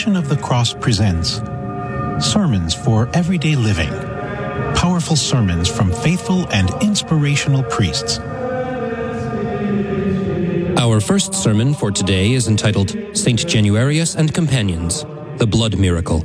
Passion of the Cross presents Sermons for Everyday Living. Powerful sermons from faithful and inspirational priests. Our first sermon for today is entitled St. Januarius and Companions, the Blood Miracle.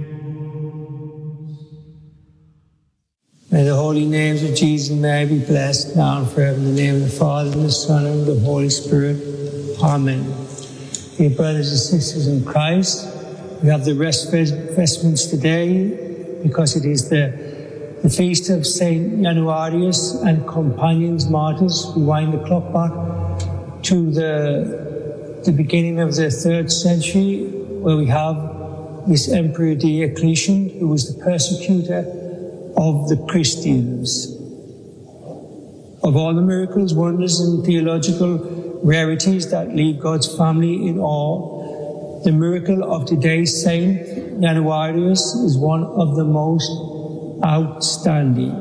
May the holy names of Jesus and Mary be blessed now and forever in the name of the Father, and the Son, and the Holy Spirit. Amen. Dear brothers and sisters in Christ, we have the vestments today because it is the feast of St. Januarius and Companions Martyrs. We wind the clock back to the beginning of the 3rd century, where we have this Emperor Diocletian, who was the persecutor of the Christians. Of all the miracles, wonders, and theological rarities that leave God's family in awe, the miracle of today's Saint Januarius is one of the most outstanding.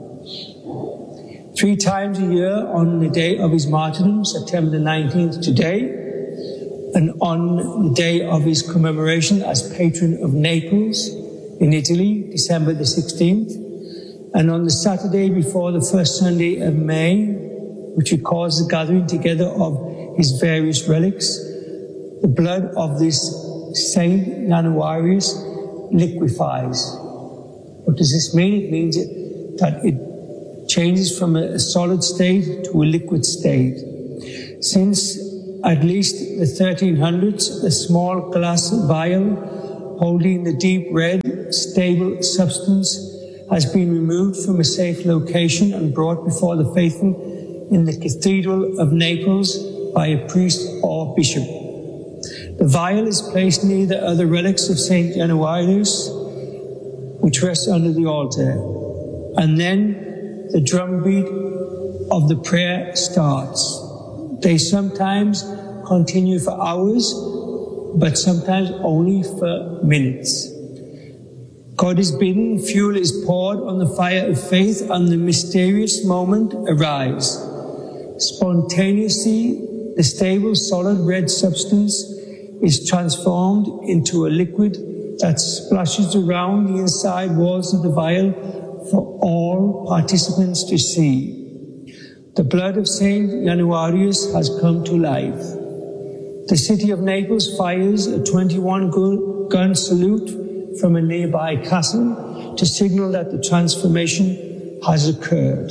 3 times a year, on the day of his martyrdom, September the 19th today, and on the day of his commemoration as patron of Naples in Italy, December the 16th, and on the Saturday before the first Sunday of May, which records the gathering together of his various relics, the blood of this Saint Januarius liquefies. What does this mean? It means that it changes from a solid state to a liquid state. Since at least the 1300s, a small glass vial holding the deep red, stable substance has been removed from a safe location and brought before the faithful in the Cathedral of Naples by a priest or bishop. The vial is placed near the other relics of St. Januarius, which rests under the altar. And then the drumbeat of the prayer starts. They sometimes continue for hours, but sometimes only for minutes. God is bidden, fuel is poured on the fire of faith, and the mysterious moment arrives. Spontaneously, the stable, solid red substance is transformed into a liquid that splashes around the inside walls of the vial for all participants to see. The blood of Saint Januarius has come to life. The city of Naples fires a 21-gun salute from a nearby castle to signal that the transformation has occurred.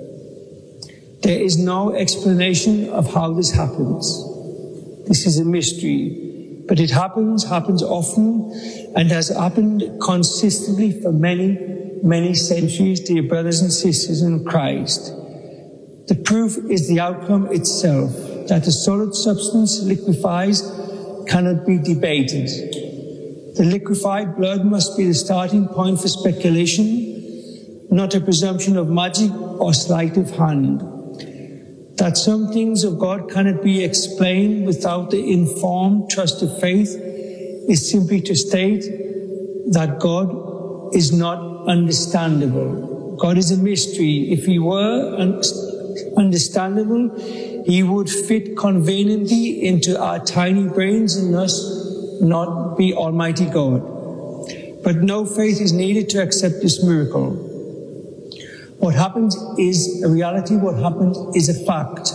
There is no explanation of how this happens. This is a mystery, but it happens often, and has happened consistently for many centuries, dear brothers and sisters in Christ. The proof is the outcome itself. That a solid substance liquefies cannot be debated. The liquefied blood must be the starting point for speculation, not a presumption of magic or sleight of hand. That some things of God cannot be explained without the informed trust of faith is simply to state that God is not understandable. God is a mystery. If he were understandable, he would fit conveniently into our tiny brains and thus not be Almighty God. But no faith is needed to accept this miracle. What happens is a reality. What happens is a fact.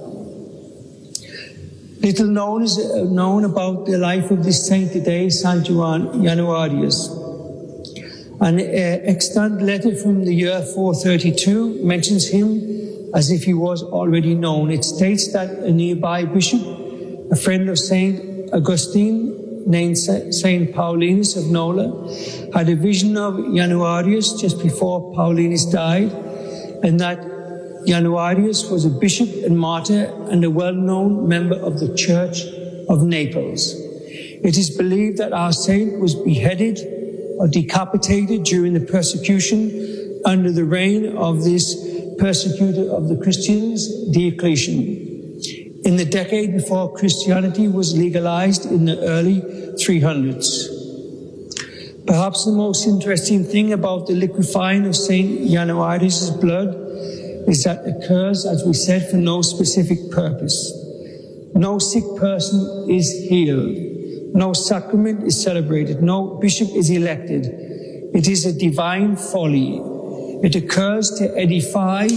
Little known about the life of this saint today, Saint Januarius. An extant letter from the year 432 mentions him as if he was already known. It states that a nearby bishop, a friend of Saint Augustine, named Saint Paulinus of Nola, had a vision of Januarius just before Paulinus died, and that Januarius was a bishop and martyr and a well-known member of the Church of Naples. It is believed that our saint was beheaded or decapitated during the persecution under the reign of this persecutor of the Christians, Diocletian, in the decade before Christianity was legalized in the early 300s. Perhaps the most interesting thing about the liquefying of St. Januarius' blood is that it occurs, as we said, for no specific purpose. No sick person is healed. No sacrament is celebrated. No bishop is elected. It is a divine folly. It occurs to edify,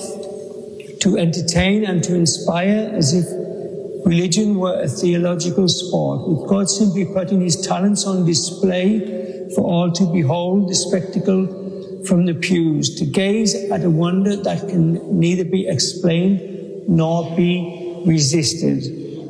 to entertain, and to inspire, as if religion were a theological sport, with God simply putting his talents on display for all to behold, the spectacle from the pews, to gaze at a wonder that can neither be explained nor be resisted.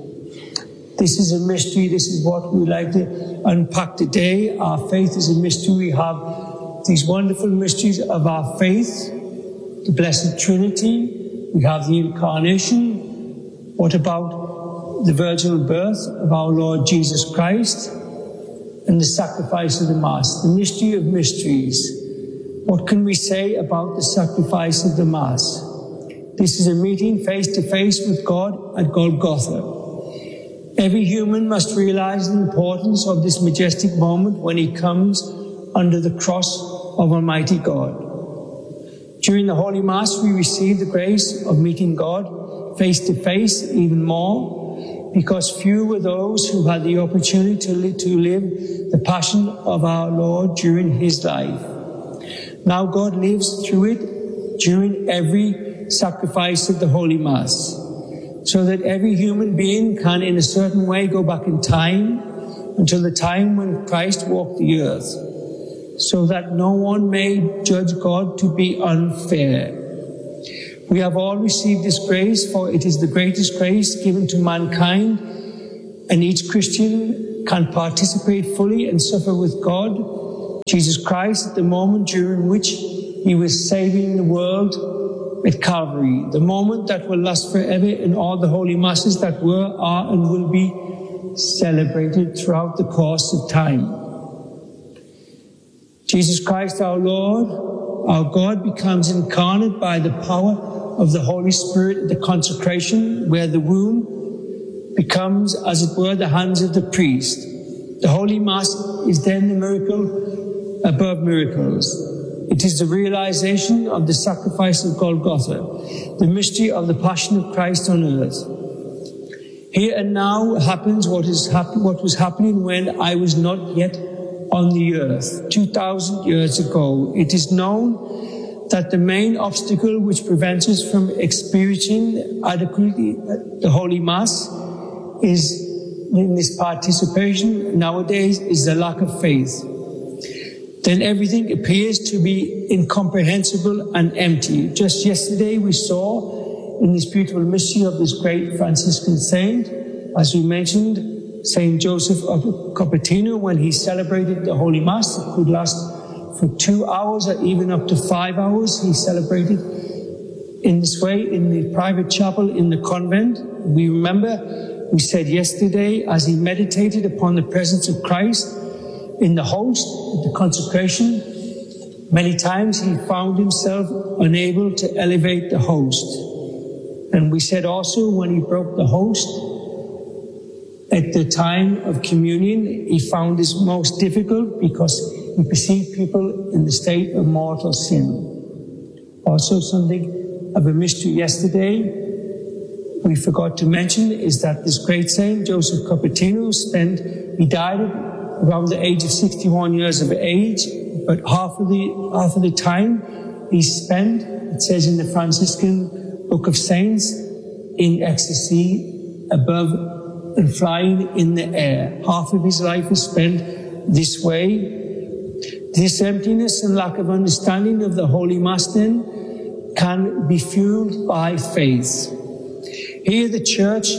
This is a mystery. This is what we like to unpack today. Our faith is a mystery. We have these wonderful mysteries of our faith, the Blessed Trinity. We have the Incarnation. What about the virginal birth of our Lord Jesus Christ and the sacrifice of the Mass, the mystery of mysteries? What can we say about the sacrifice of the Mass? This is a meeting face to face with God at Golgotha. Every human must realize the importance of this majestic moment when he comes under the cross of Almighty God. During the Holy Mass, we receive the grace of meeting God face to face even more, because few were those who had the opportunity to live the passion of our Lord during his life. Now God lives through it during every sacrifice of the Holy Mass, so that every human being can in a certain way go back in time until the time when Christ walked the earth, so that no one may judge God to be unfair. We have all received this grace, for it is the greatest grace given to mankind, and each Christian can participate fully and suffer with God, Jesus Christ, at the moment during which he was saving the world at Calvary, the moment that will last forever in all the holy masses that were, are, and will be celebrated throughout the course of time. Jesus Christ, our Lord, our God, becomes incarnate by the power of the Holy Spirit at the consecration, where the womb becomes, as it were, the hands of the priest. The Holy Mass is then the miracle above miracles. It is the realization of the sacrifice of Golgotha, the mystery of the passion of Christ on earth. Here and now happens what was happening when I was not yet on the earth 2,000 years ago. It is known that the main obstacle which prevents us from experiencing adequately the Holy Mass is in this participation nowadays is the lack of faith. Then everything appears to be incomprehensible and empty. Just yesterday we saw in this beautiful mystery of this great Franciscan saint, as we mentioned, Saint Joseph of Cupertino, when he celebrated the Holy Mass. It could last for 2 hours or even up to 5 hours. He celebrated in this way in the private chapel in the convent. We remember, we said yesterday, as he meditated upon the presence of Christ in the host, at the consecration, many times he found himself unable to elevate the host. And we said also, when he broke the host, at the time of communion, he found this most difficult because he perceived people in the state of mortal sin. Also, something of a mystery yesterday we forgot to mention is that this great saint, Joseph Cupertino, he died around the age of 61 years of age, but half of the time he spent, it says in the Franciscan Book of Saints, in ecstasy above and flying in the air. Half of his life was spent this way. This emptiness and lack of understanding of the Holy Mass then can be fueled by faith. Here the Church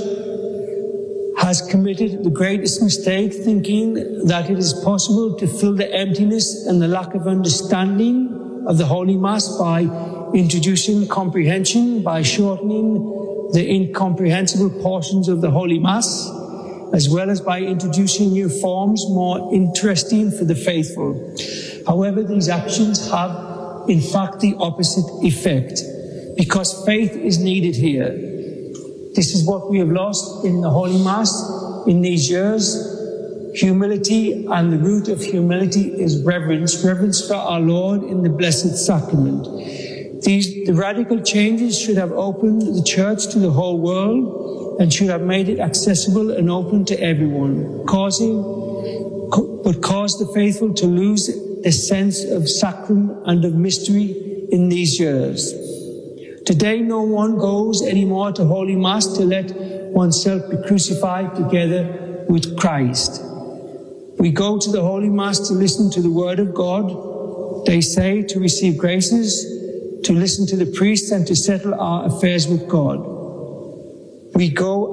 has committed the greatest mistake, thinking that it is possible to fill the emptiness and the lack of understanding of the Holy Mass by introducing comprehension, by shortening the incomprehensible portions of the Holy Mass, as well as by introducing new forms more interesting for the faithful. However, these actions have, in fact, the opposite effect, because faith is needed here. This is what we have lost in the Holy Mass in these years. Humility, and the root of humility is reverence for our Lord in the Blessed Sacrament. The radical changes should have opened the Church to the whole world and should have made it accessible and open to everyone, caused the faithful to lose the sense of sacrament and of mystery in these years. Today, no one goes anymore to Holy Mass to let oneself be crucified together with Christ. We go to the Holy Mass to listen to the Word of God, they say, to receive graces, to listen to the priest and to settle our affairs with God. We go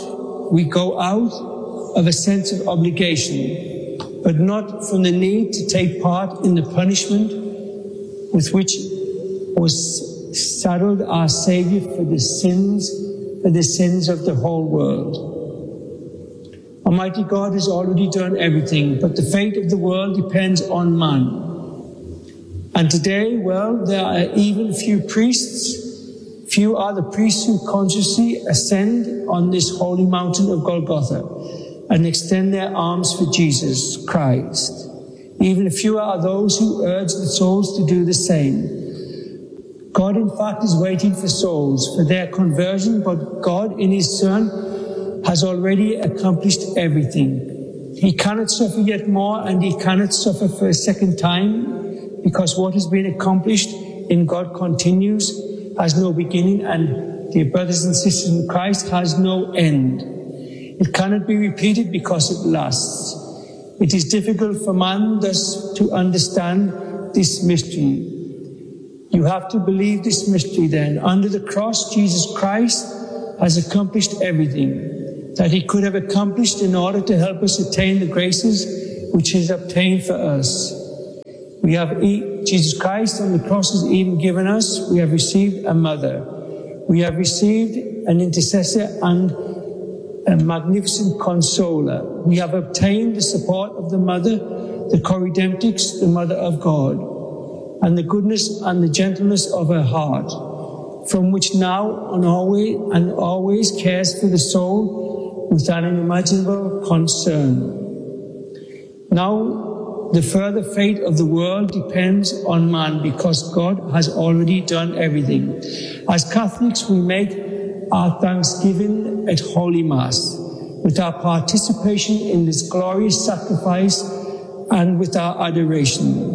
out of a sense of obligation, but not from the need to take part in the punishment with which was saddled our Savior for the sins of the whole world. Almighty God has already done everything, but the fate of the world depends on man. And today, there are even few priests. Few are the priests who consciously ascend on this holy mountain of Golgotha and extend their arms for Jesus Christ. Even fewer are those who urge the souls to do the same. God, in fact, is waiting for souls, for their conversion, but God, in His Son, has already accomplished everything. He cannot suffer yet more, and He cannot suffer for a second time, because what has been accomplished in God continues, has no beginning, and, dear brothers and sisters in Christ, has no end. It cannot be repeated because it lasts. It is difficult for man thus to understand this mystery. You have to believe this mystery then. Under the cross, Jesus Christ has accomplished everything that He could have accomplished in order to help us attain the graces which He has obtained for us. We have Jesus Christ on the cross has even given us. We have received a mother. We have received an intercessor and a magnificent consoler. We have obtained the support of the mother, the co-redemptrix, the mother of God, and the goodness and the gentleness of her heart, from which now and always cares for the soul with an unimaginable concern. Now, the further fate of the world depends on man, because God has already done everything. As Catholics, we make our thanksgiving at Holy Mass, with our participation in this glorious sacrifice and with our adoration.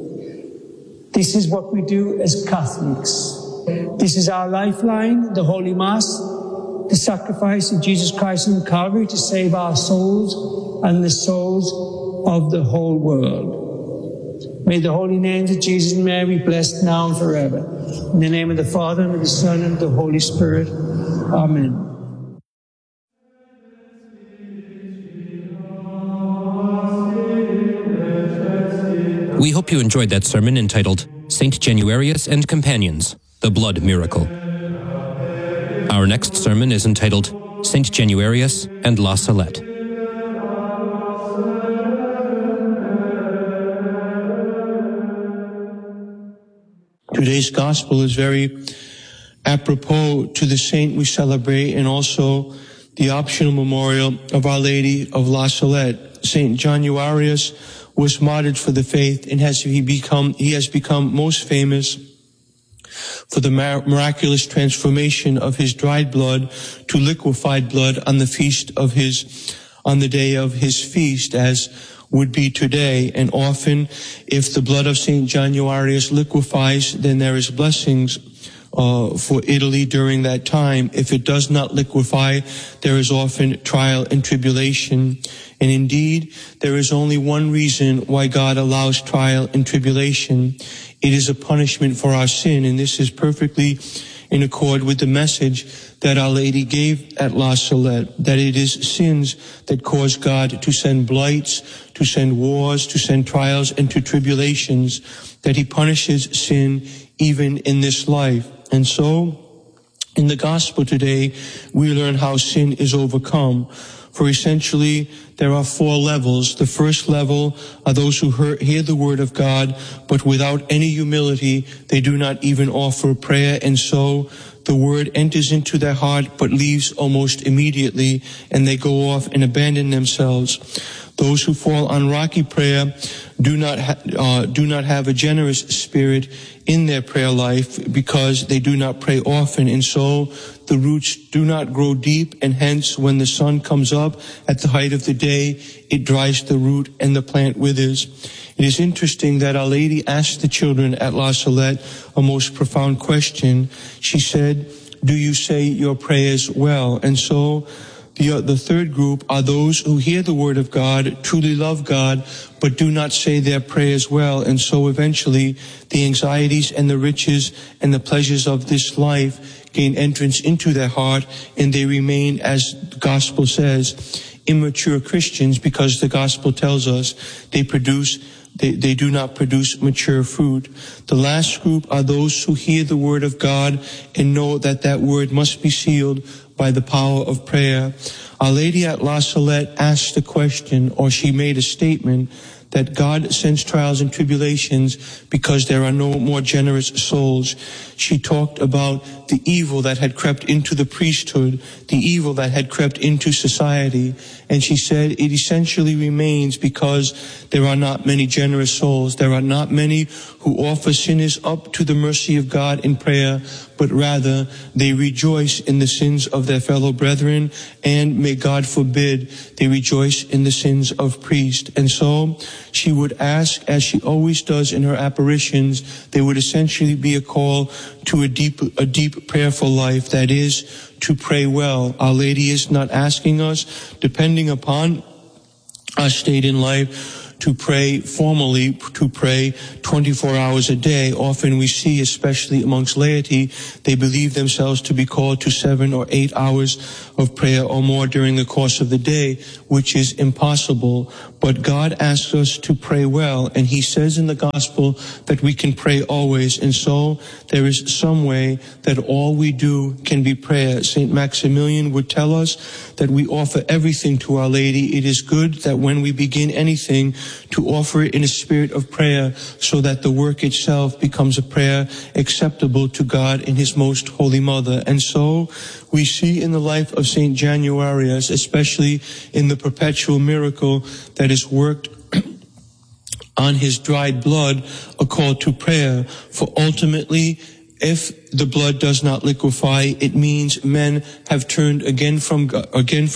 This is what we do as Catholics. This is our lifeline, the Holy Mass, the sacrifice of Jesus Christ on Calvary to save our souls and the souls of the whole world. May the holy names of Jesus and Mary be blessed now and forever. In the name of the Father, and of the Son, and of the Holy Spirit. Amen. We hope you enjoyed that sermon entitled Saint Januarius and Companions, the Blood Miracle. Our next sermon is entitled Saint Januarius and La Salette. Today's gospel is very apropos to the saint we celebrate, and also the optional memorial of Our Lady of La Salette. Saint Januarius was martyred for the faith, and he has become most famous for the miraculous transformation of his dried blood to liquefied blood on the day of his feast, as would be today. And often, if the blood of Saint Januarius liquefies, then there is blessings for Italy during that time. If it does not liquefy, there is often trial and tribulation. And indeed, there is only one reason why God allows trial and tribulation. It is a punishment for our sin, and this is perfectly in accord with the message that Our Lady gave at La Salette, that it is sins that cause God to send blights, to send wars, to send trials and to tribulations, that He punishes sin even in this life. And so, in the gospel today, we learn how sin is overcome. For essentially, there are 4 levels. The first level are those who hear the word of God, but without any humility, they do not even offer prayer, and so the word enters into their heart but leaves almost immediately, and they go off and abandon themselves. Those who fall on rocky prayer do not have a generous spirit in their prayer life because they do not pray often, and so the roots do not grow deep, and hence when the sun comes up at the height of the day, it dries the root and the plant withers. It is interesting that Our Lady asked the children at La Salette a most profound question. She said, "Do you say your prayers well?" And so the third group are those who hear the word of God, truly love God, but do not say their prayers well. And so eventually the anxieties and the riches and the pleasures of this life gain entrance into their heart, and they remain, as the gospel says, immature Christians, because the gospel tells us they do not produce mature fruit. The last group are those who hear the word of God and know that that word must be sealed by the power of prayer. Our Lady at La Salette asked a question, or she made a statement, that God sends trials and tribulations because there are no more generous souls. She talked about the evil that had crept into the priesthood, the evil that had crept into society, and she said it essentially remains because there are not many generous souls. There are not many who offer sinners up to the mercy of God in prayer, but rather they rejoice in the sins of their fellow brethren, and may God forbid they rejoice in the sins of priests. And so she would ask, as she always does in her apparitions, there would essentially be a call to a deep prayerful life, that is, to pray well. Our Lady is not asking us, depending upon our state in life, to pray formally, to pray 24 hours a day. Often we see, especially amongst laity, they believe themselves to be called to 7 or 8 hours of prayer or more during the course of the day, which is impossible. But God asks us to pray well, and He says in the gospel that we can pray always, and so there is some way that all we do can be prayer. St. Maximilian would tell us that we offer everything to Our Lady. It is good that when we begin anything, to offer it in a spirit of prayer, so that the work itself becomes a prayer acceptable to God in His most holy mother. And so we see in the life of St. Januarius, especially in the perpetual miracle that is worked on his dried blood, a call to prayer. For ultimately, if the blood does not liquefy, it means men have turned again from God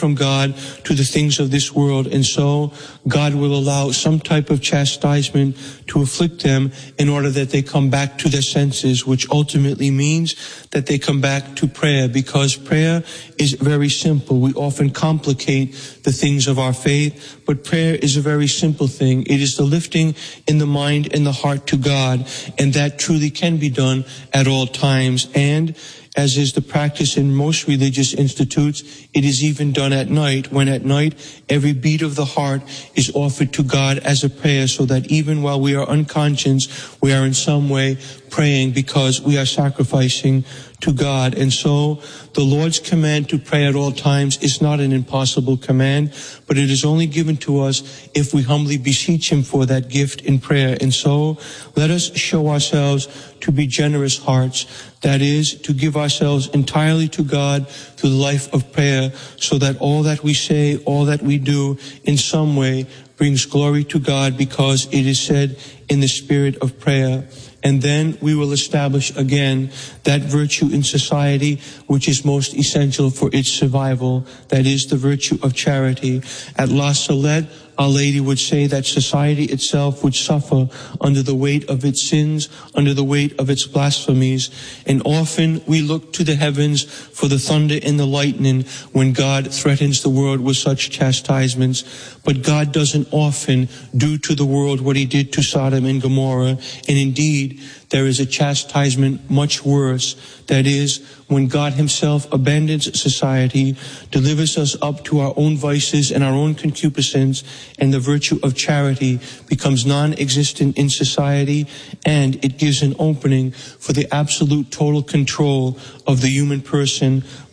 to the things of this world, and so God will allow some type of chastisement to afflict them in order that they come back to their senses, which ultimately means that they come back to prayer, because prayer is very simple. We often complicate the things of our faith, but prayer is a very simple thing. It is the lifting in the mind and the heart to God, and that truly can be done at all times. And as is the practice in most religious institutes, it is even done at night, when at night every beat of the heart is offered to God as a prayer, so that even while we are unconscious, we are in some way praying, because we are sacrificing to God. And so the Lord's command to pray at all times is not an impossible command, but it is only given to us if we humbly beseech Him for that gift in prayer. And so let us show ourselves to be generous hearts, that is, to give ourselves entirely to God through the life of prayer, so that all that we say, all that we do in some way brings glory to God, because it is said in the spirit of prayer. And then we will establish again that virtue in society which is most essential for its survival, that is the virtue of charity. At La Salette, Our Lady would say that society itself would suffer under the weight of its sins, under the weight of its blasphemies. And often we look to the heavens for the thunder and the lightning when God threatens the world with such chastisements. But God doesn't often do to the world what He did to Sodom and Gomorrah. And indeed, there is a chastisement much worse. That is, when God Himself abandons society, delivers us up to our own vices and our own concupiscence, and the virtue of charity becomes non-existent in society, and it gives an opening for the absolute total control of the human person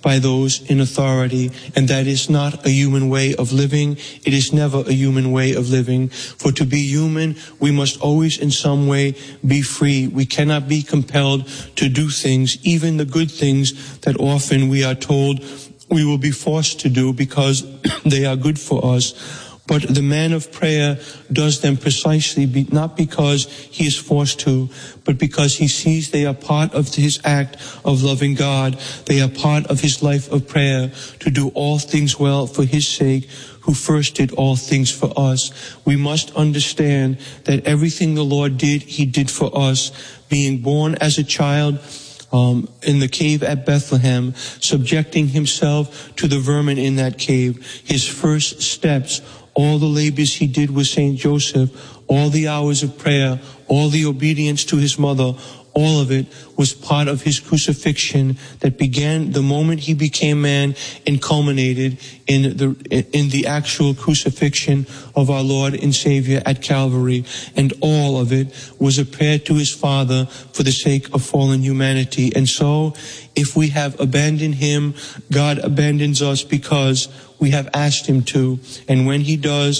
by those in authority. And that is not a human way of living. It is never a human way of living. For to be human, we must always in some way be free. We cannot be compelled to do things, even the good things that often we are told we will be forced to do because they are good for us. But the man of prayer does them precisely not because he is forced to, but because he sees they are part of his act of loving God. They are part of his life of prayer to do all things well for his sake, who first did all things for us. We must understand that everything the Lord did, he did for us. Being born as a child in the cave at Bethlehem, subjecting himself to the vermin in that cave, his first steps, all the labors he did with Saint Joseph, all the hours of prayer, all the obedience to his mother, all of it was part of his crucifixion that began the moment he became man and culminated in the actual crucifixion of our Lord and Savior at Calvary. And all of it was a prayer to his Father for the sake of fallen humanity. And so, if we have abandoned him, God abandons us because we have asked him to. And when he does,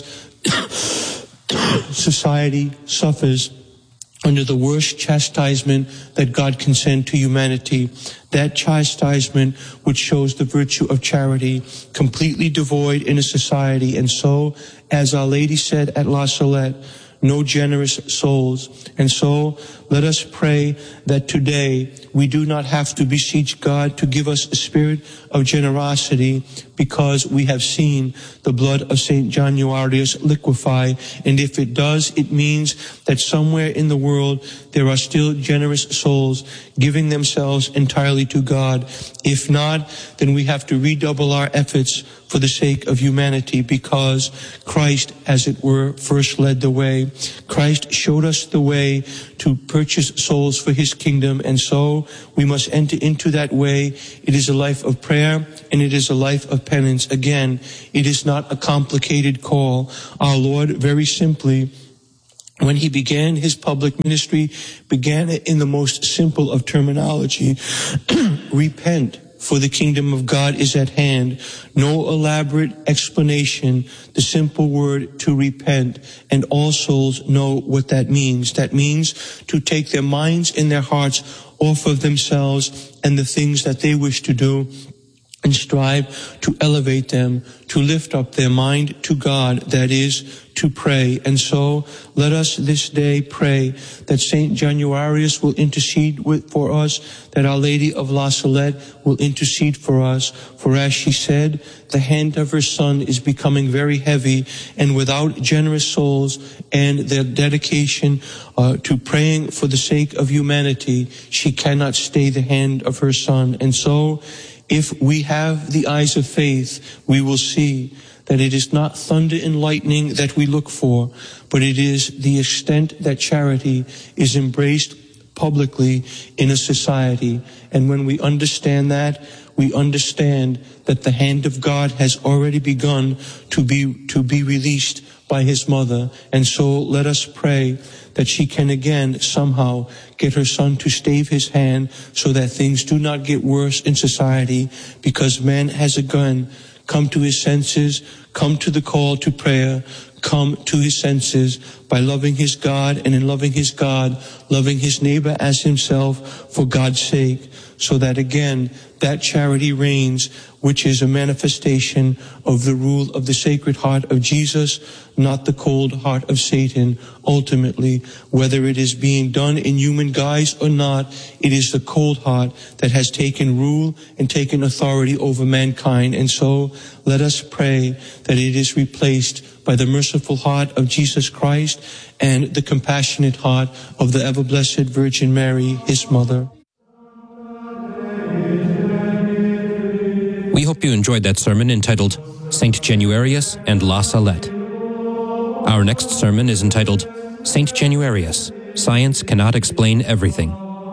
society suffers under the worst chastisement that God can send to humanity. That chastisement which shows the virtue of charity, completely devoid in a society. And so, as Our Lady said at La Salette, no generous souls. And so, let us pray that today we do not have to beseech God to give us a spirit of generosity, because we have seen the blood of St. Januarius liquefy. And if it does, it means that somewhere in the world there are still generous souls giving themselves entirely to God. If not, then we have to redouble our efforts for the sake of humanity, because Christ, as it were, first led the way. Christ showed us the way to purchase souls for his kingdom, and so we must enter into that way. It is a life of prayer, and it is a life of penance. Again, it is not a complicated call. Our Lord, very simply, when he began his public ministry, began it in the most simple of terminology. Repent, for the kingdom of God is at hand. No elaborate explanation, the simple word to repent, and all souls know what that means. That means to take their minds and their hearts off of themselves and the things that they wish to do, and strive to elevate them, to lift up their mind to God, that is, to pray. And so let us this day pray that Saint Januarius will intercede for us, that Our Lady of La Salette will intercede for us. For as she said, the hand of her Son is becoming very heavy, and without generous souls and their dedication to praying for the sake of humanity, she cannot stay the hand of her Son. And so, if we have the eyes of faith, we will see that it is not thunder and lightning that we look for, but it is the extent that charity is embraced publicly in a society. And when we understand that, we understand that the hand of God has already begun to be released by his mother. And so let us pray that she can again somehow get her Son to stave his hand, so that things do not get worse in society, because man has again come to his senses, come to the call to prayer, come to his senses by loving his God, and in loving his God, loving his neighbor as himself for God's sake, so that again that charity reigns, which is a manifestation of the rule of the Sacred Heart of Jesus, not the cold heart of Satan. Ultimately, whether it is being done in human guise or not, it is the cold heart that has taken rule and taken authority over mankind. And so let us pray that it is replaced by the merciful heart of Jesus Christ and the compassionate heart of the ever-blessed Virgin Mary, his mother. We hope you enjoyed that sermon entitled Saint Januarius and La Salette. Our next sermon is entitled Saint Januarius, Science Cannot Explain Everything.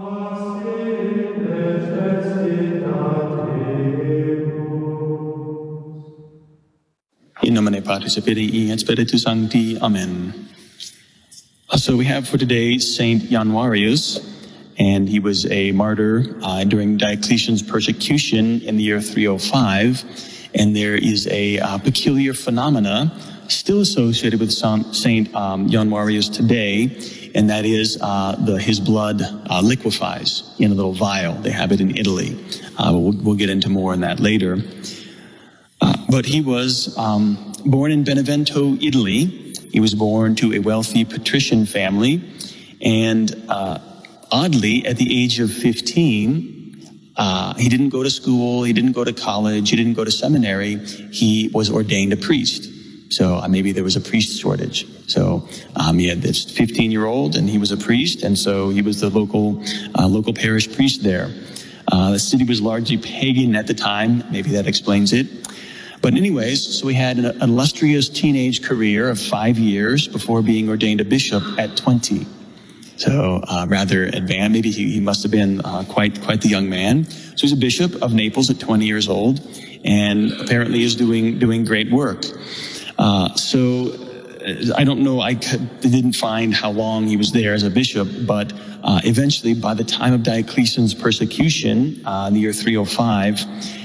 In nomine Patris et Filii et Spiritus Sancti. Amen. So we have for today Saint Januarius, and he was a martyr during Diocletian's persecution in the year 305. And there is a peculiar phenomena still associated with Saint Januarius today, and that is his blood liquefies in a little vial. They have it in Italy. We'll get into more on that later. But he was born in Benevento, Italy. He was born to a wealthy patrician family, and oddly, at the age of 15, he didn't go to school, he didn't go to college, he didn't go to seminary. He was ordained a priest. So maybe there was a priest shortage. So he had this 15-year-old, and he was a priest, and so he was the local parish priest there. The city was largely pagan at the time. Maybe that explains it. But anyways, so he had an illustrious teenage career of 5 years before being ordained a bishop at 20. So rather advanced. Maybe he must have been quite the young man. So he's a bishop of Naples at 20 years old, and apparently is doing great work. So I don't know. I didn't find how long he was there as a bishop, but eventually, by the time of Diocletian's persecution in the year 305,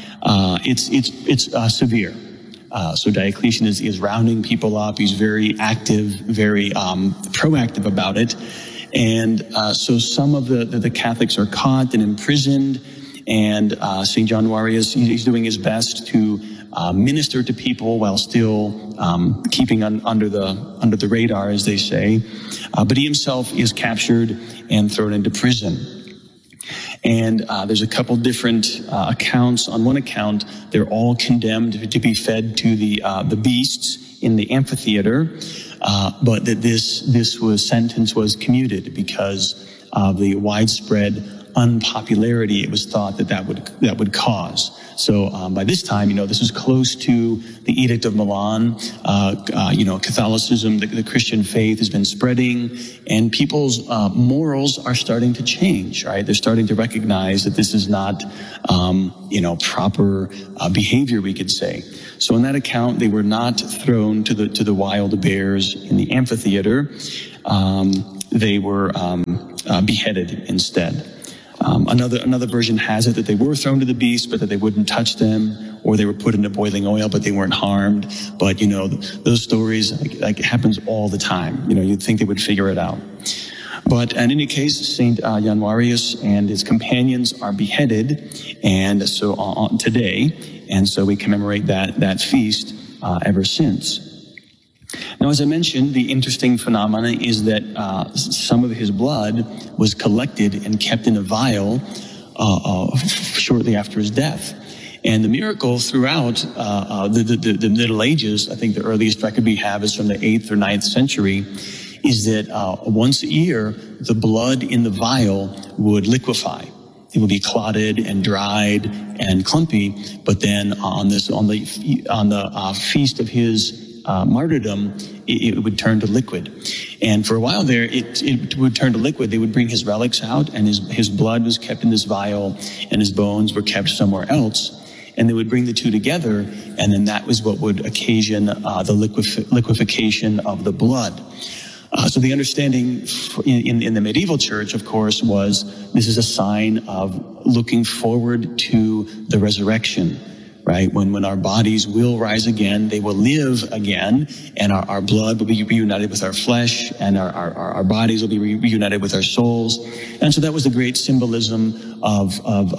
it's severe. So Diocletian is rounding people up. He's very active, very proactive about it. And so some of the Catholics are caught and imprisoned, and St. Januarius, he's doing his best to minister to people while still keeping under the radar, as they say. But he himself is captured and thrown into prison. And there's a couple different accounts. On one account, they're all condemned to be fed to the beasts in the amphitheater, but that this sentence was commuted because of the widespread unpopularity it was thought that would cause. So by this time, this is close to the Edict of Milan. Catholicism, the Christian faith has been spreading, and people's morals are starting to change, right? They're starting to recognize that this is not, proper behavior, we could say. So in that account, they were not thrown to the wild bears in the amphitheater. They were beheaded instead. Another version has it that they were thrown to the beasts, but that they wouldn't touch them, or they were put into boiling oil, but they weren't harmed. But, those stories, like it happens all the time. You'd think they would figure it out. But in any case, St. Januarius and his companions are beheaded, and so on today, and so we commemorate that feast ever since. Now, as I mentioned, the interesting phenomena is that some of his blood was collected and kept in a vial shortly after his death. And the miracle throughout the Middle Ages, I think the earliest record we have is from the 8th or 9th century, is that once a year, the blood in the vial would liquefy. It would be clotted and dried and clumpy, but then on the feast of his martyrdom, it would turn to liquid. And for a while there, it would turn to liquid. They would bring his relics out, and his blood was kept in this vial, and his bones were kept somewhere else. And they would bring the two together, and then that was what would occasion the liquefaction of the blood. So the understanding in the medieval church, of course, was this is a sign of looking forward to the resurrection. Right? When our bodies will rise again, they will live again, and our blood will be reunited with our flesh, and our bodies will be reunited with our souls. And so that was the great symbolism of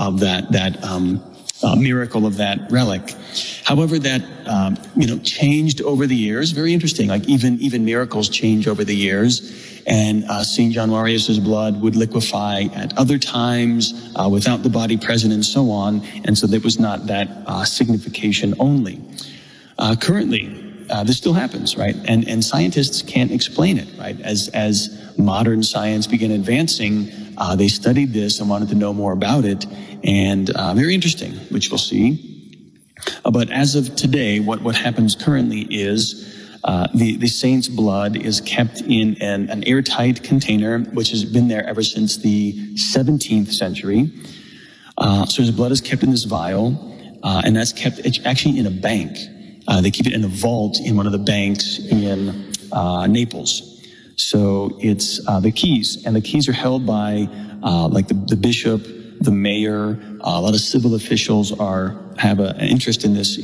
that miracle of that relic. However, that changed over the years. Very interesting. Like even miracles change over the years. And St. Januarius' blood would liquefy at other times without the body present, and so on. And so there was not that signification only. Currently, this still happens, right? And scientists can't explain it, right? As modern science began advancing, they studied this and wanted to know more about it. And very interesting, which we'll see. But as of today, what happens currently is the saint's blood is kept in an airtight container, which has been there ever since the 17th century. So his blood is kept in this vial, and that's kept actually in a bank. They keep it in a vault in one of the banks in Naples. So it's the keys, and the keys are held by like the bishop, the mayor. A lot of civil officials have an interest in this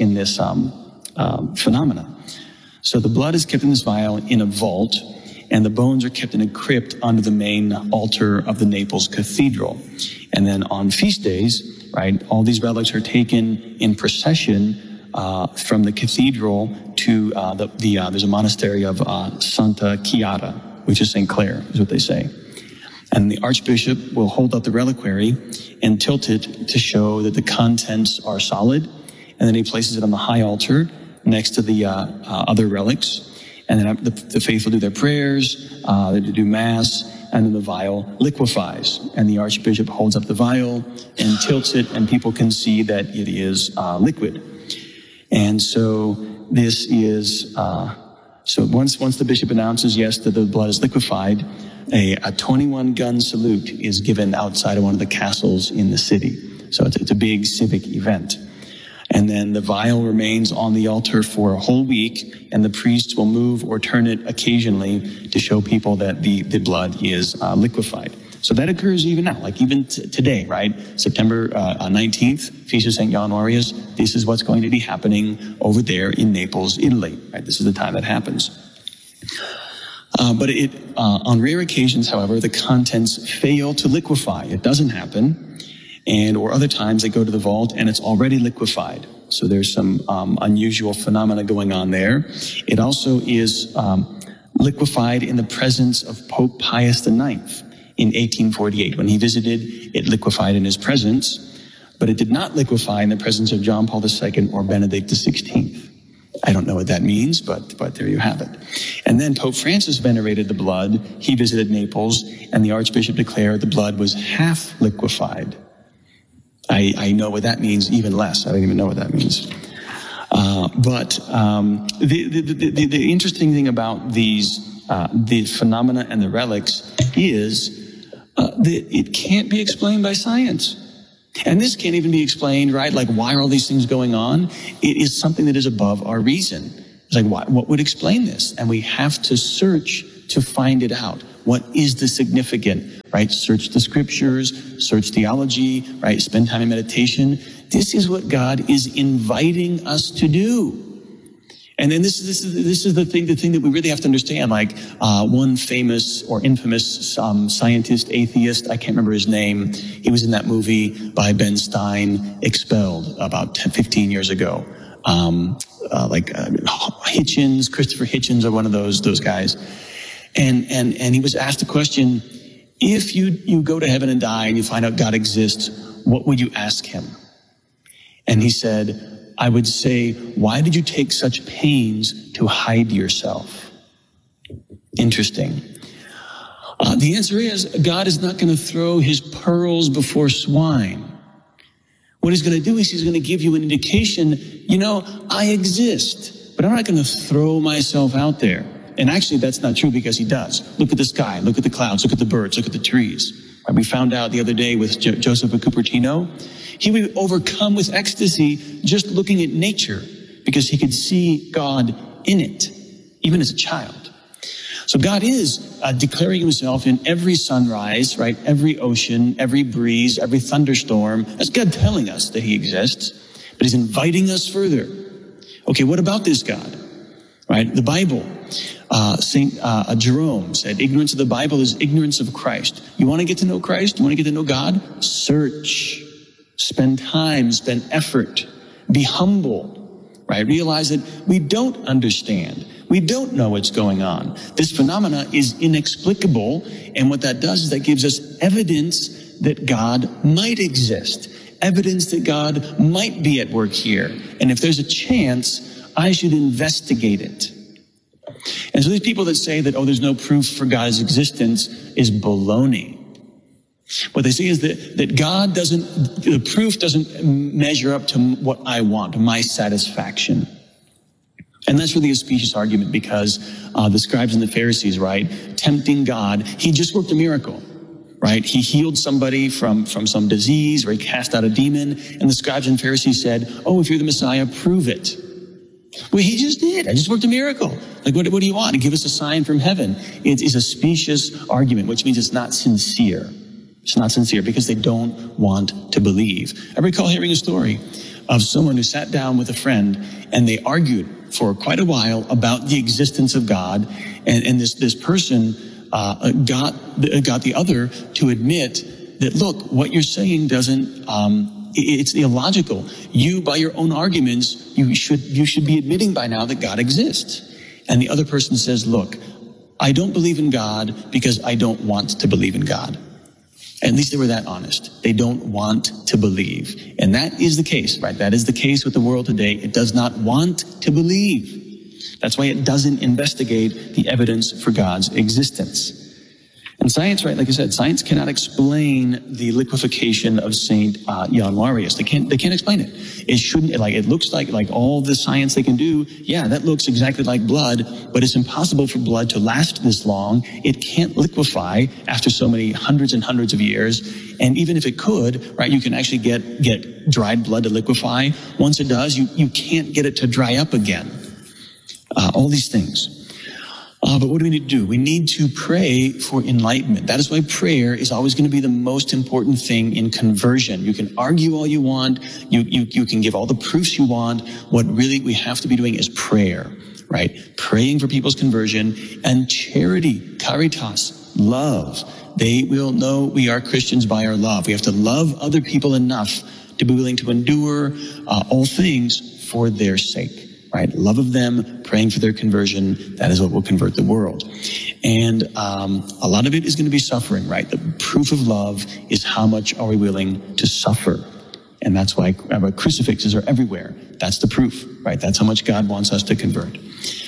phenomena. So the blood is kept in this vial in a vault, and the bones are kept in a crypt under the main altar of the Naples Cathedral. And then on feast days, right, all these relics are taken in procession from the cathedral to there's a monastery of Santa Chiara, which is St. Clare, is what they say. And the archbishop will hold up the reliquary and tilt it to show that the contents are solid. And then he places it on the high altar next to the other relics. And then the faithful do their prayers, they do mass, and then the vial liquefies. And the archbishop holds up the vial and tilts it, and people can see that it is liquid. And so this is, so once the bishop announces, yes, that the blood is liquefied, a 21-gun salute is given outside of one of the castles in the city. So it's a big civic event. And then the vial remains on the altar for a whole week, and the priests will move or turn it occasionally to show people that the blood is liquefied. So that occurs even now, like even today, right? September 19th, Feast of St. Januarius. This is what's going to be happening over there in Naples, Italy, right? This is the time that happens. But on rare occasions, however, the contents fail to liquefy. It doesn't happen. Or other times they go to the vault and it's already liquefied. So there's some unusual phenomena going on there. It also is liquefied in the presence of Pope Pius IX in 1848. When he visited, it liquefied in his presence, but it did not liquefy in the presence of John Paul II or Benedict XVI. I don't know what that means, but there you have it. And then Pope Francis venerated the blood. He visited Naples, and the Archbishop declared the blood was half liquefied. I know what that means even less. I don't even know what that means. But the interesting thing about the phenomena and the relics is that it can't be explained by science. And this can't even be explained, right? Like, why are all these things going on? It is something that is above our reason. It's like, what would explain this? And we have to search to find it out. What is the significant, right? Search the scriptures, search theology, right? Spend time in meditation. This is what God is inviting us to do. And then this is the thing that we really have to understand. Like, one famous or infamous scientist, atheist, I can't remember his name. He was in that movie by Ben Stein, Expelled, about 15 years ago. Hitchens, Christopher Hitchens, or one of those guys. And he was asked a question: if you go to heaven and die and you find out God exists, what would you ask him? And he said, I would say, why did you take such pains to hide yourself? Interesting. The answer is, God is not going to throw his pearls before swine. What he's going to do is he's going to give you an indication, I exist, but I'm not going to throw myself out there. And actually, that's not true, because he does. Look at the sky, look at the clouds, look at the birds, look at the trees. We found out the other day with Joseph of Cupertino, he would overcome with ecstasy just looking at nature, because he could see God in it, even as a child. So God is declaring himself in every sunrise, right? Every ocean, every breeze, every thunderstorm. That's God telling us that he exists, but he's inviting us further. Okay, what about this God? Right? The Bible. Saint Jerome said, ignorance of the Bible is ignorance of Christ. You want to get to know Christ? You want to get to know God? Search. Spend time, spend effort. Be humble. Right? Realize that we don't understand. We don't know what's going on. This phenomena is inexplicable, and what that does is that gives us evidence that God might exist. Evidence that God might be at work here. And if there's a chance, I should investigate it. And so these people that say that, there's no proof for God's existence is baloney. What they say is that God the proof doesn't measure up to what I want, to my satisfaction. And that's really a specious argument, because the scribes and the Pharisees, right, tempting God, he just worked a miracle, right? He healed somebody from some disease, or he cast out a demon, and the scribes and Pharisees said, if you're the Messiah, prove it. Well, he just did. I just worked a miracle. Like, what do you want? To give us a sign from heaven. It is a specious argument, which means it's not sincere. It's not sincere because they don't want to believe. I recall hearing a story of someone who sat down with a friend and they argued for quite a while about the existence of God. And this person got the other to admit that, look, what you're saying doesn't, it's illogical. You, by your own arguments, you should be admitting by now that God exists. And the other person says, look, I don't believe in God because I don't want to believe in God. At least they were that honest. They don't want to believe. And that is the case, right? That is the case with the world today. It does not want to believe. That's why it doesn't investigate the evidence for God's existence. And science, right, like I said, science cannot explain the liquefaction of Saint Januarius. They can't explain it. It shouldn't, it looks like all the science they can do, yeah, that looks exactly like blood, but it's impossible for blood to last this long. It can't liquefy after so many hundreds and hundreds of years. And even if it could, right, you can actually get dried blood to liquefy. Once it does, you can't get it to dry up again. All these things. But what do we need to do? We need to pray for enlightenment. That is why prayer is always going to be the most important thing in conversion. You can argue all you want. You can give all the proofs you want. What really we have to be doing is prayer, right? Praying for people's conversion and charity, caritas, love. They will know we are Christians by our love. We have to love other people enough to be willing to endure all things for their sake. Right? Love of them, praying for their conversion, that is what will convert the world. And a lot of it is going to be suffering, right? The proof of love is how much are we willing to suffer. And that's why crucifixes are everywhere. That's the proof, right? That's how much God wants us to convert.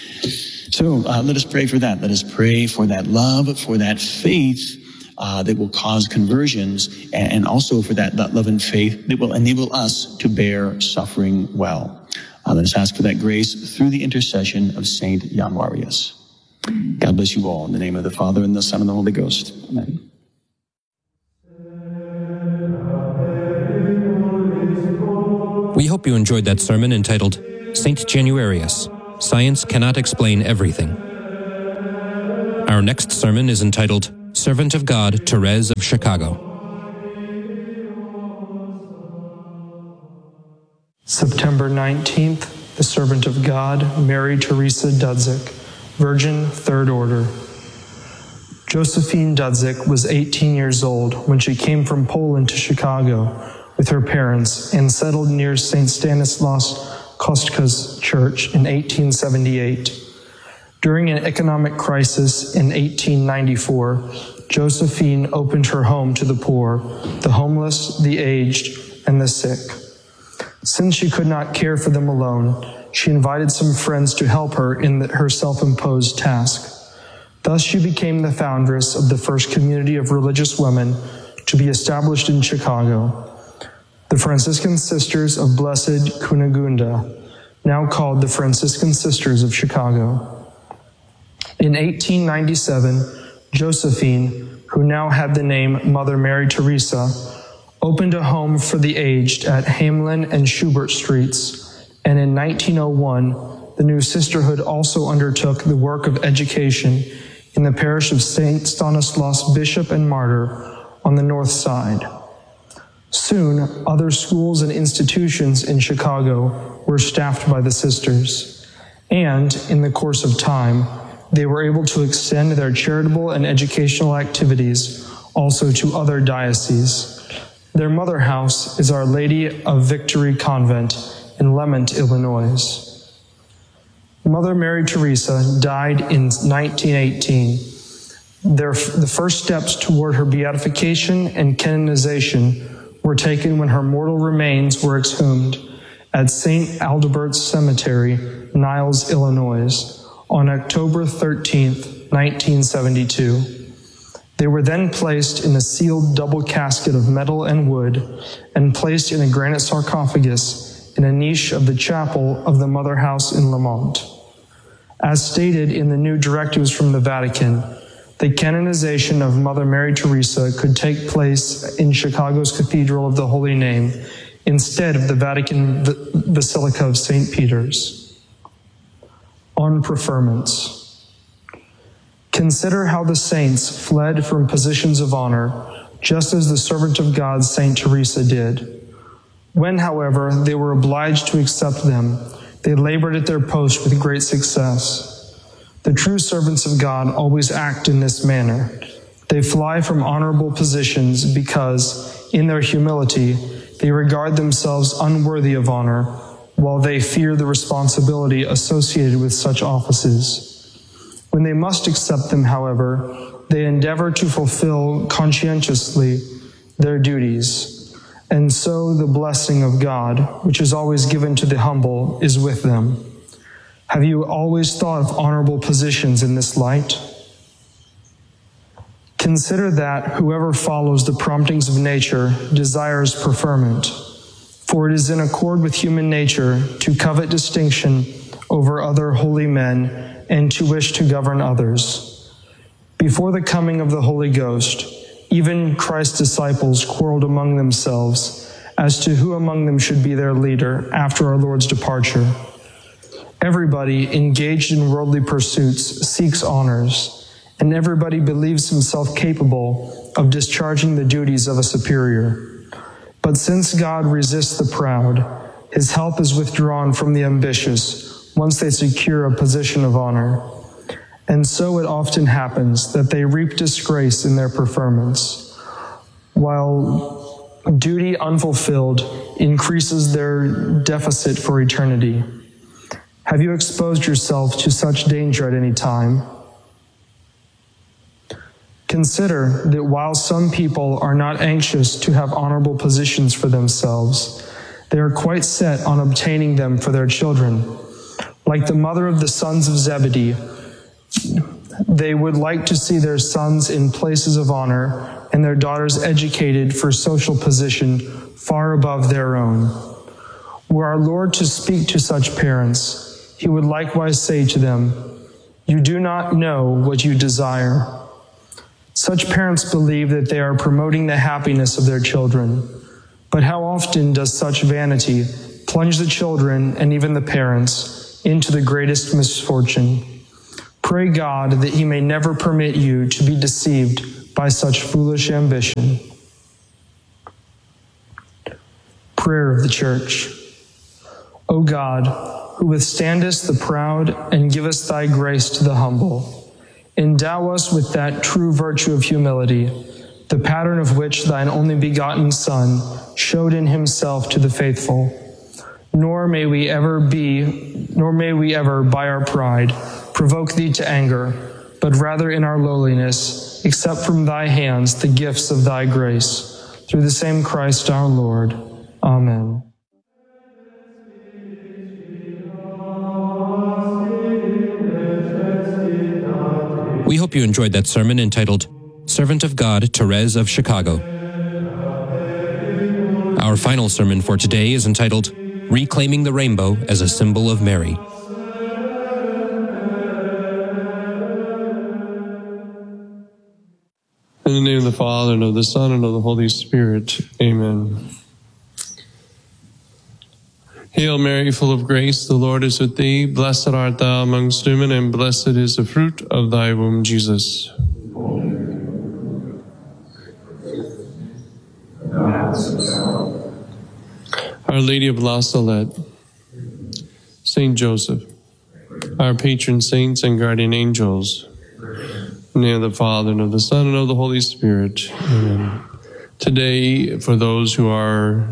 So let us pray for that. Let us pray for that love, for that faith that will cause conversions, and also for that love and faith that will enable us to bear suffering well. Let us ask for that grace through the intercession of Saint Januarius. God bless you all. In the name of the Father, and the Son, and the Holy Ghost. Amen. We hope you enjoyed that sermon entitled Saint Januarius, Science Cannot Explain Everything. Our next sermon is entitled Servant of God, Therese of Chicago. September 19th, the Servant of God, Mary Teresa Dudzik, Virgin, Third Order. Josephine Dudzik was 18 years old when she came from Poland to Chicago with her parents and settled near St. Stanislaus Kostka's church in 1878. During an economic crisis in 1894, Josephine opened her home to the poor, the homeless, the aged, and the sick. Since she could not care for them alone, she invited some friends to help her in her self-imposed task. Thus she became the foundress of the first community of religious women to be established in Chicago, the Franciscan Sisters of Blessed Cunegunda, now called the Franciscan Sisters of Chicago. In 1897, Josephine, who now had the name Mother Mary Teresa, opened a home for the aged at Hamelin and Schubert Streets, and in 1901, the new sisterhood also undertook the work of education in the parish of St. Stanislaus Bishop and Martyr on the north side. Soon, other schools and institutions in Chicago were staffed by the sisters, and in the course of time, they were able to extend their charitable and educational activities also to other dioceses. Their mother house is Our Lady of Victory Convent in Lemont, Illinois. Mother Mary Teresa died in 1918. The first steps toward her beatification and canonization were taken when her mortal remains were exhumed at St. Aldebert's Cemetery, Niles, Illinois, on October 13th, 1972. They were then placed in a sealed double casket of metal and wood and placed in a granite sarcophagus in a niche of the chapel of the Mother House in Lemont. As stated in the new directives from the Vatican, the canonization of Mother Mary Teresa could take place in Chicago's Cathedral of the Holy Name instead of the Vatican Basilica of St. Peter's. On preferments. Consider how the saints fled from positions of honor, just as the servant of God, Saint Teresa, did. When, however, they were obliged to accept them, they labored at their post with great success. The true servants of God always act in this manner. They fly from honorable positions because, in their humility, they regard themselves unworthy of honor, while they fear the responsibility associated with such offices. When they must accept them, however, they endeavor to fulfill conscientiously their duties, and so the blessing of God, which is always given to the humble, is with them. Have you always thought of honorable positions in this light? Consider that whoever follows the promptings of nature desires preferment, for it is in accord with human nature to covet distinction over other holy men and to wish to govern others. Before the coming of the Holy Ghost, even Christ's disciples quarreled among themselves as to who among them should be their leader after our Lord's departure. Everybody engaged in worldly pursuits seeks honors, and everybody believes himself capable of discharging the duties of a superior. But since God resists the proud, his help is withdrawn from the ambitious once they secure a position of honor. And so it often happens that they reap disgrace in their preferments, while duty unfulfilled increases their deficit for eternity. Have you exposed yourself to such danger at any time? Consider that while some people are not anxious to have honorable positions for themselves, they are quite set on obtaining them for their children. Like the mother of the sons of Zebedee, they would like to see their sons in places of honor and their daughters educated for social position far above their own. Were our Lord to speak to such parents, he would likewise say to them, "You do not know what you desire." Such parents believe that they are promoting the happiness of their children. But how often does such vanity plunge the children and even the parents into the greatest misfortune? Pray God that he may never permit you to be deceived by such foolish ambition. Prayer of the Church. O God, who withstandest the proud and givest thy grace to the humble, endow us with that true virtue of humility, the pattern of which thine only begotten Son showed in himself to the faithful. Nor may we ever by our pride provoke thee to anger, but rather in our lowliness accept from thy hands the gifts of thy grace. Through the same Christ our Lord. Amen. We hope you enjoyed that sermon entitled Servant of God, Therese of Chicago. Our final sermon for today is entitled Reclaiming the Rainbow as a Symbol of Mary. In the name of the Father, and of the Son, and of the Holy Spirit. Amen. Hail Mary, full of grace, the Lord is with thee. Blessed art thou amongst women, and blessed is the fruit of thy womb, Jesus. Our Lady of La Salette, Saint Joseph, our patron saints and guardian angels, in the name of the Father, and of the Son, and of the Holy Spirit. Amen. Today, for those who are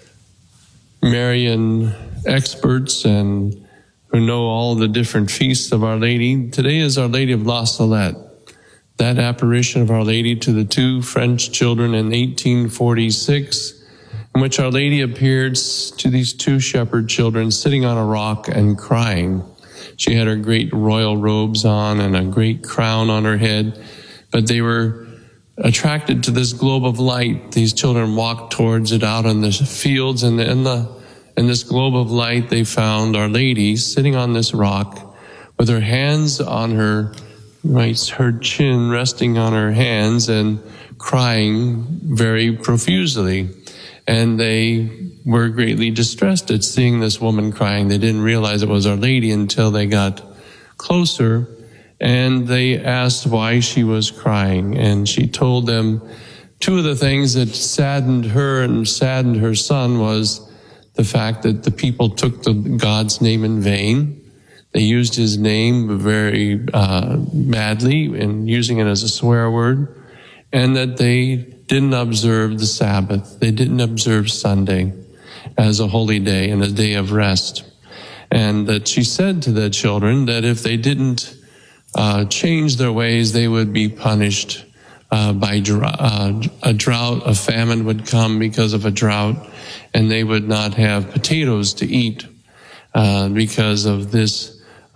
Marian experts and who know all the different feasts of Our Lady, today is Our Lady of La Salette, that apparition of Our Lady to the two French children in 1846, in which Our Lady appeared to these two shepherd children sitting on a rock and crying. She had her great royal robes on and a great crown on her head, but they were attracted to this globe of light. These children walked towards it out in the fields, and in this globe of light they found Our Lady sitting on this rock with her hands on her chin resting on her hands and crying very profusely. And they were greatly distressed at seeing this woman crying. They didn't realize it was Our Lady until they got closer, and they asked why she was crying. And she told them two of the things that saddened her and saddened her son was the fact that the people took God's name in vain. They used his name very badly and using it as a swear word, and that they didn't observe the Sabbath. They didn't observe Sunday as a holy day and a day of rest. And that she said to the children that if they didn't change their ways, they would be punished by a drought. A famine would come because of a drought, and they would not have potatoes to eat because of this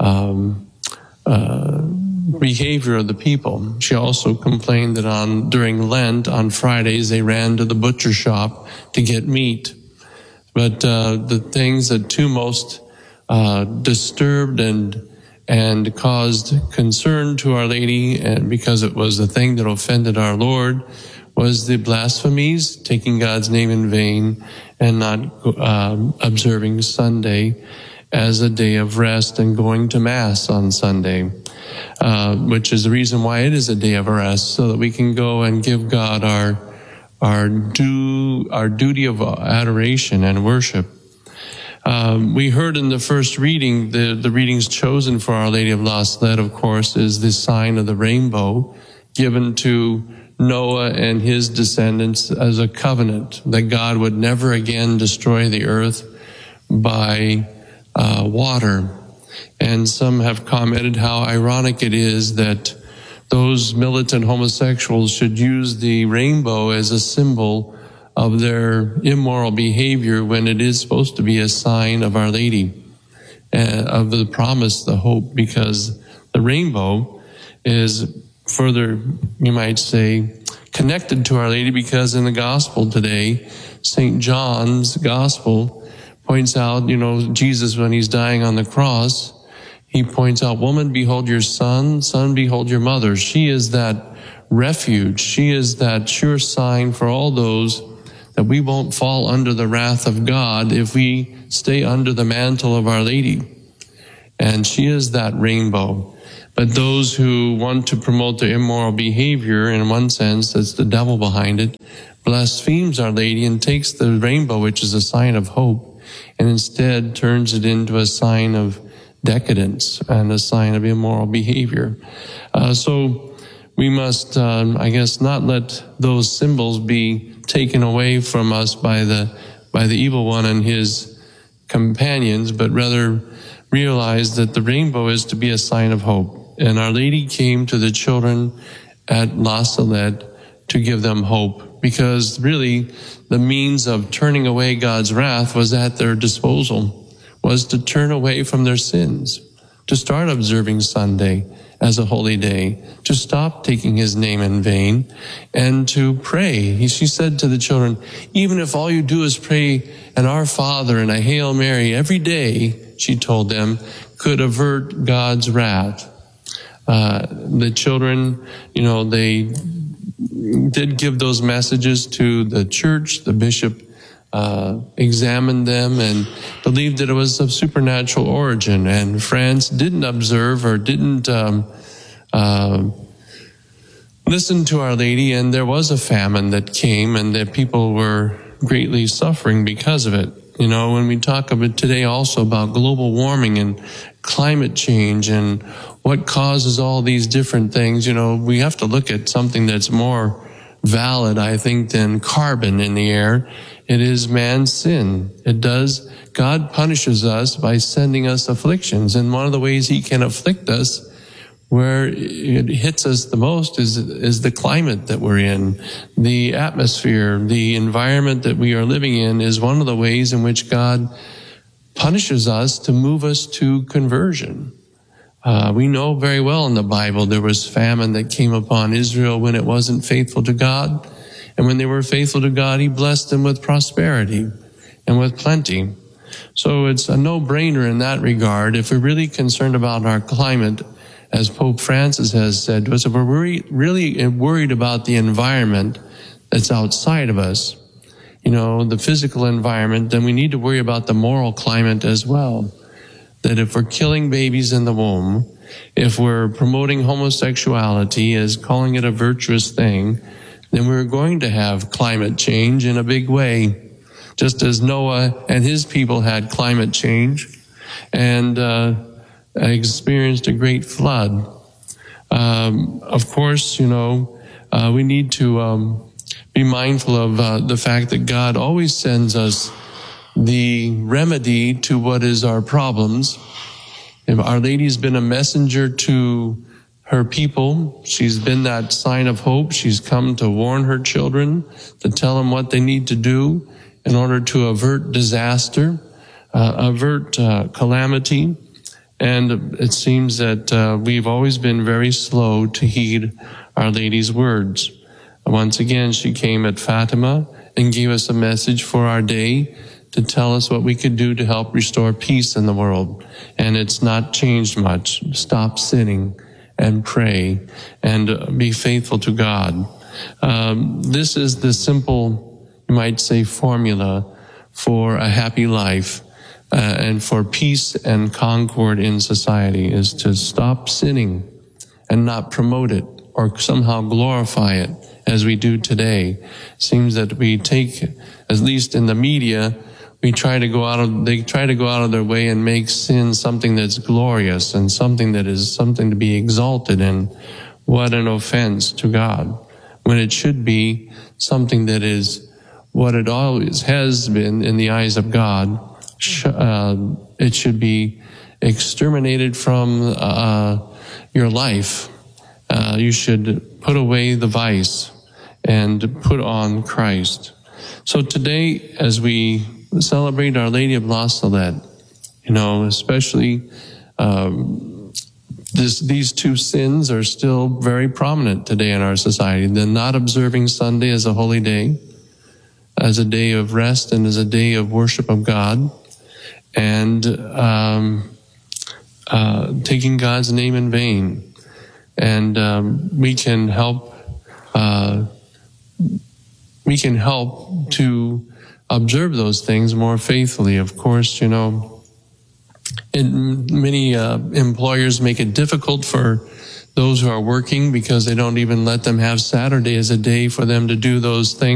behavior of the people. She also complained that during Lent, on Fridays, they ran to the butcher shop to get meat. But the things that two most disturbed and caused concern to Our Lady, and because it was the thing that offended our Lord, was the blasphemies, taking God's name in vain, and not observing Sunday as a day of rest and going to Mass on Sunday, which is the reason why it is a day of rest, so that we can go and give God our duty of adoration and worship. We heard in the first reading, the readings chosen for Our Lady of La Salette, of course, is the sign of the rainbow given to Noah and his descendants as a covenant that God would never again destroy the earth by water. And some have commented how ironic it is that those militant homosexuals should use the rainbow as a symbol of their immoral behavior when it is supposed to be a sign of Our Lady, of the promise, the hope, because the rainbow is further, you might say, connected to Our Lady, because in the gospel today, St. John's gospel points out, Jesus, when he's dying on the cross, he points out, woman, behold your son, son, behold your mother. She is that refuge. She is that sure sign for all those that we won't fall under the wrath of God if we stay under the mantle of Our Lady. And she is that rainbow. But those who want to promote their immoral behavior, in one sense, that's the devil behind it, blasphemes Our Lady and takes the rainbow, which is a sign of hope, and instead turns it into a sign of decadence and a sign of immoral behavior. So we must, not let those symbols be taken away from us by the evil one and his companions, but rather realize that the rainbow is to be a sign of hope. And Our Lady came to the children at La Salette to give them hope, because really the means of turning away God's wrath was at their disposal, was to turn away from their sins, to start observing Sunday as a holy day, to stop taking his name in vain, and to pray. She said to the children, even if all you do is pray an Our Father and a Hail Mary every day, she told them, could avert God's wrath. The children, they did give those messages to the church. The bishop examined them and believed that it was of supernatural origin. And France didn't observe or didn't listen to Our Lady, and there was a famine that came, and that people were greatly suffering because of it. When we talk about today also about global warming and climate change and what causes all these different things, we have to look at something that's more valid, I think, than carbon in the air. It is man's sin. God punishes us by sending us afflictions. And one of the ways he can afflict us, where it hits us the most, is the climate that we're in. The atmosphere, the environment that we are living in is one of the ways in which God punishes us to move us to conversion. We know very well in the Bible there was famine that came upon Israel when it wasn't faithful to God. And when they were faithful to God, he blessed them with prosperity and with plenty. So it's a no-brainer in that regard. If we're really concerned about our climate, as Pope Francis has said to us, if we're really worried about the environment that's outside of us, the physical environment, then we need to worry about the moral climate as well. That if we're killing babies in the womb, if we're promoting homosexuality as calling it a virtuous thing, then we're going to have climate change in a big way, just as Noah and his people had climate change and experienced a great flood. Of course, we need to be mindful of the fact that God always sends us the remedy to what is our problems. If Our Lady's been a messenger to her people. She's been that sign of hope. She's come to warn her children, to tell them what they need to do in order to avert disaster, avert calamity. And it seems that we've always been very slow to heed Our Lady's words. Once again, she came at Fatima and gave us a message for our day to tell us what we could do to help restore peace in the world. And it's not changed much. Stop sinning and pray and be faithful to God. This is the simple, you might say, formula for a happy life and for peace and concord in society, is to stop sinning and not promote it or somehow glorify it as we do today. It seems that we take, at least in the media, they try to go out of their way and make sin something that's glorious and something that is something to be exalted in. What an offense to God, when it should be something that is what it always has been in the eyes of God. It should be exterminated from your life. You should put away the vice and put on Christ. So today, as we celebrate Our Lady of La Salette, especially these two sins are still very prominent today in our society. The not observing Sunday as a holy day, as a day of rest and as a day of worship of God, and taking God's name in vain. And we can help to observe those things more faithfully. Of course, many employers make it difficult for those who are working because they don't even let them have Saturday as a day for them to do those things.